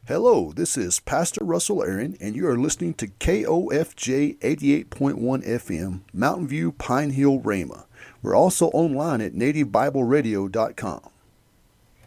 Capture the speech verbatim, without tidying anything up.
Hello, this is Pastor Russell Aaron, and you are listening to K O F J eighty-eight point one F M, Mountain View, Pine Hill, Rama. We're also online at native bible radio dot com.